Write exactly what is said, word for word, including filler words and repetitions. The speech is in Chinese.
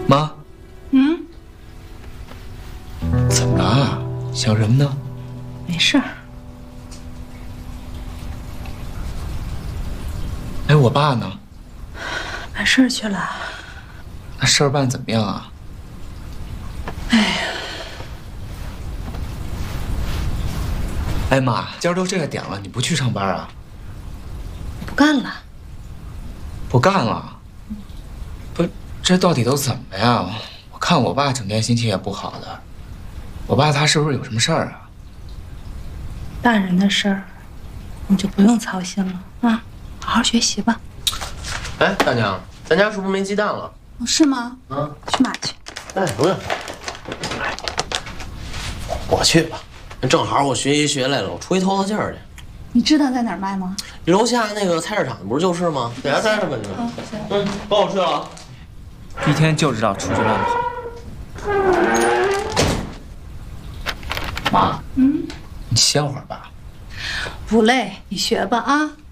妈， 嗯， 怎么了？想什么呢？ 没事儿。 哎，我爸呢？ 办事儿去了。 那事儿办怎么样啊？ 哎呀， 哎妈，今儿都这个点了，你不去上班啊？ 不干了。 不干了？不，这到底都怎么呀？我看我爸整天心情也不好的。我爸他是不是有什么事儿啊？ 大人的事儿，你就不用操心了啊，好好学习吧。 哎，大娘，咱家是不是没鸡蛋了？ 哦，是吗？ 啊， 去买去。 哎，不用，我去吧。正好我学习学来了，我出去透透气儿去。 你知道在哪儿卖吗？ 楼下那个菜市场不是就是吗？在家待着吧你们。嗯，帮我去了啊。 一天就知道出去乱跑。妈， 嗯， 你歇会儿吧。 不累，你学吧啊。